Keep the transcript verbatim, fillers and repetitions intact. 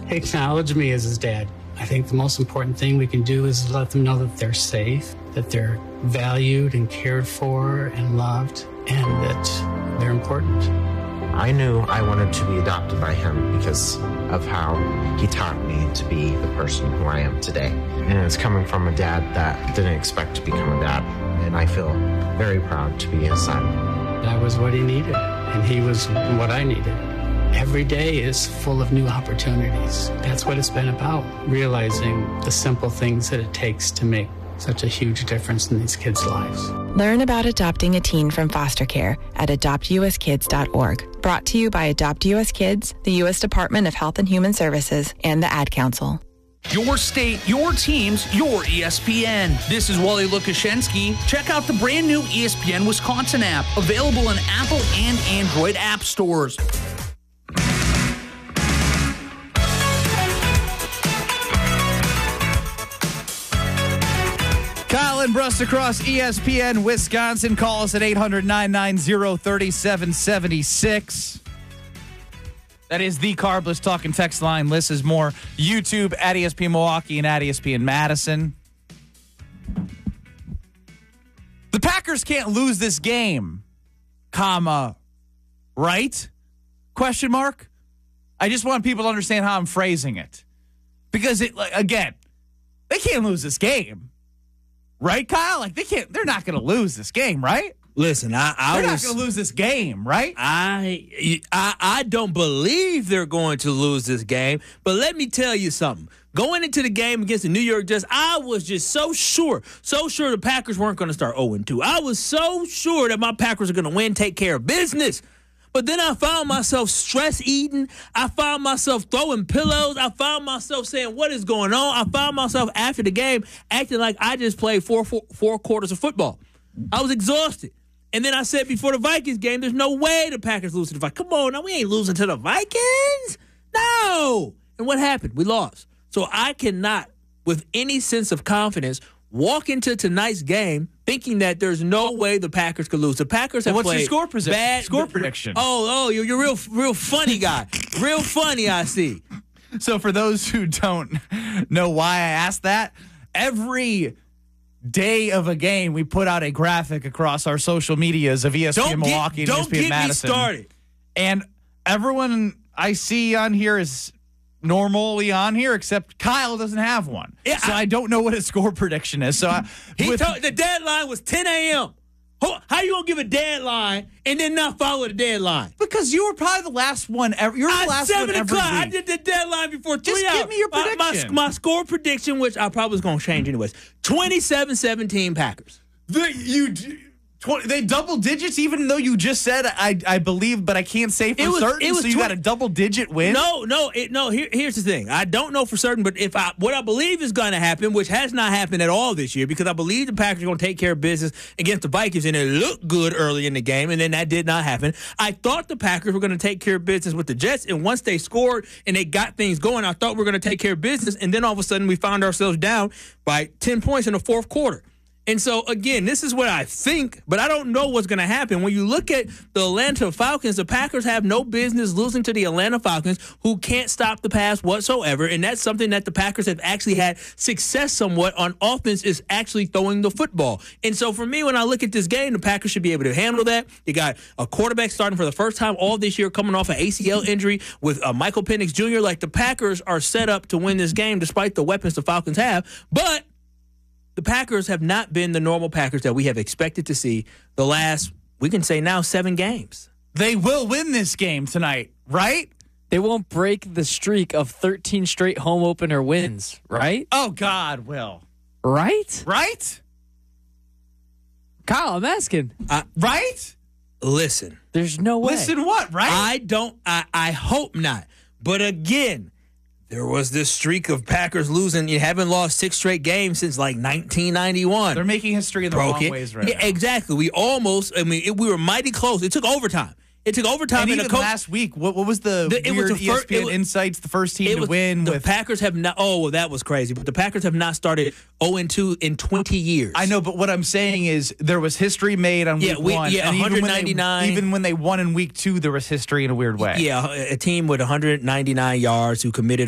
acknowledge me as his dad. I think the most important thing we can do is let them know that they're safe, that they're valued and cared for and loved, and that they're important. I knew I wanted to be adopted by him because of how he taught me to be the person who I am today. And it's coming from a dad that didn't expect to become a dad. And I feel very proud to be his son. I was what he needed, and he was what I needed. Every day is full of new opportunities. That's what it's been about, realizing the simple things that it takes to make such a huge difference in these kids' lives. Learn about adopting a teen from foster care at adopt u s kids dot org. Brought to you by Adopt U S Kids, the U S Department of Health and Human Services, and the Ad Council. Your state, your teams, your E S P N. This is Wally Lukashensky. Check out the brand new E S P N Wisconsin app, available in Apple and Android app stores. Kyle and Brust across E S P N Wisconsin. Call us at eight hundred, nine nine zero, three seven seven six. That is the Carbless Talk and Text line. Liz is more. YouTube at E S P N Milwaukee and at E S P N Madison. The Packers can't lose this game, comma, right? Question mark. I just want people to understand how I'm phrasing it. Because, it, like, again, they can't lose this game. Right, Kyle? Like, they can't, they're not going to lose this game, right? Listen, I, I they're was, not going to lose this game, right? I, I I don't believe they're going to lose this game, but let me tell you something. Going into the game against the New York Jets, I was just so sure, so sure the Packers weren't going to start oh and two. I was so sure that my Packers are going to win, take care of business. But then I found myself stress eating. I found myself throwing pillows. I found myself saying, what is going on? I found myself after the game acting like I just played four, four, four quarters of football. I was exhausted. And then I said before the Vikings game, there's no way the Packers lose to the Vikings. Come on, now we ain't losing to the Vikings. No. And what happened? We lost. So I cannot, with any sense of confidence, walk into tonight's game thinking that there's no way the Packers could lose. The Packers have What's played your score, presi- bad, score prediction? Oh, oh, you're, you're real, real funny guy. Real funny, I see. So for those who don't know why I asked that, every day of a game, we put out a graphic across our social medias of E S P N Don't Milwaukee get, and E S P N don't get Madison. me started. And everyone I see on here is normally on here, except Kyle doesn't have one. Yeah, so I, I don't know what his score prediction is. So I, he with, told, the deadline was ten a.m. How you gonna give a deadline and then not follow the deadline? Because you were probably the last one ever. You're the At last seven one every o'clock. week. I did the deadline before three Just hours. give me your My- prediction. My, my score prediction, which I probably was gonna change anyways, twenty-seven seventeen Packers. The, you, twenty, they double digits, even though you just said I I believe, but I can't say for It was- certain. it was so you tw- got a double digit win. No, no, it, no. Here, here's the thing. I don't know for certain, but if I what I believe is going to happen, which has not happened at all this year, because I believe the Packers are going to take care of business against the Vikings, and it looked good early in the game, and then that did not happen. I thought the Packers were going to take care of business with the Jets, and once they scored and they got things going, I thought we were going to take care of business, and then all of a sudden we found ourselves down by ten points in the fourth quarter. And so, again, this is what I think, but I don't know what's going to happen. When you look at the Atlanta Falcons, the Packers have no business losing to the Atlanta Falcons, who can't stop the pass whatsoever, and that's something that the Packers have actually had success somewhat on offense, is actually throwing the football. And so, for me, when I look at this game, the Packers should be able to handle that. You got a quarterback starting for the first time all this year, coming off an A C L injury with uh, Michael Penix Junior Like, the Packers are set up to win this game despite the weapons the Falcons have, but the Packers have not been the normal Packers that we have expected to see the last, we can say now, seven games. They will win this game tonight, right? They won't break the streak of thirteen straight home opener wins, right? Oh, God, Will. Right? Right? Kyle, I'm asking. I, right? Listen. There's no way. Listen what, right? I don't, I, I hope not. But again, there was this streak of Packers losing. You haven't lost six straight games since like nineteen ninety-one. They're making history in the Broke wrong it. ways right yeah, now. Exactly. We almost, I mean, it, we were mighty close. It took overtime. It took overtime. And in even the co- last week, what, what was the, The- it was weird the fir- E S P N it was- Insights, the first team It to was- win the with... Packers have not. Oh, well, that was crazy. But the Packers have not started oh and two in twenty years. I know, but what I'm saying is there was history made on Yeah, week we- one. yeah, and even when they- one ninety-nine. Even when they won in week two, there was history in a weird way. Yeah, a team with one hundred ninety-nine yards who committed